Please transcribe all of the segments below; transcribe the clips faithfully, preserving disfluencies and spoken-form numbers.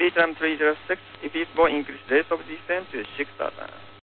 Vietnam three zero six, if feasible, increase rate of descent to six thousand.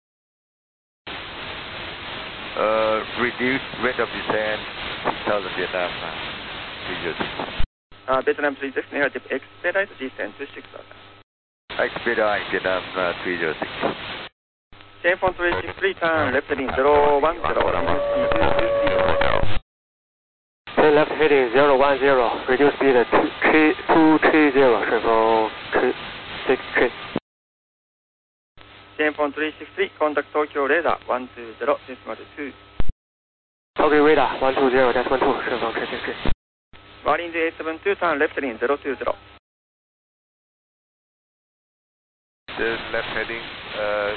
Uh, reduce rate of descent six thousand Vietnam three zero six. Uh, Vietnam three zero six, negative, expedite descent to six thousand. Expedite Vietnam uh, three zero six. Telephone three six three, turn left heading zero one zero, reduce speed to two three. Turn left heading zero one zero, reduce speed to two three zero,顺风six three. Telephone three six three, contact Tokyo radar one two zero, decimal two. Tokyo radar one two zero, decimal two,顺风six three. Marine eight seven two, turn left heading zero two zero. Turn left heading, uh,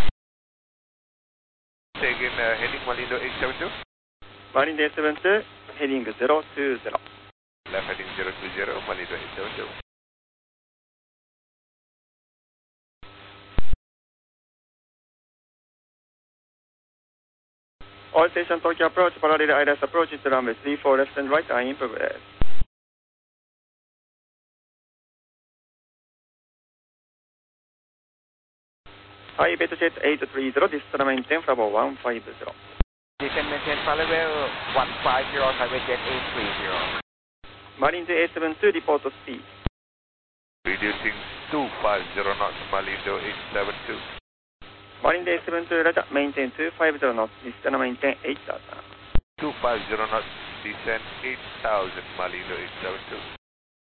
say again, uh, heading Malindo eight seven two? Marine eight seven two, heading zero two zero. Left heading zero two zero, Malindo eight seven two. All station Tokyo approach, parallel Iris approach to runway three four left and right are in progress. Hi, Beta-Jet eight three zero, this is maintain Bravo one five zero. Descend maintain parallel one five zero, highway jet eight three zero. Marine eight seven two, report to speed. Reducing two five zero knots, Malindo eight seven two. Marine eight seven two, radar maintain two five zero knots, descend maintain eight thousand. two five zero knots, descend eight thousand, Malindo eight seven two.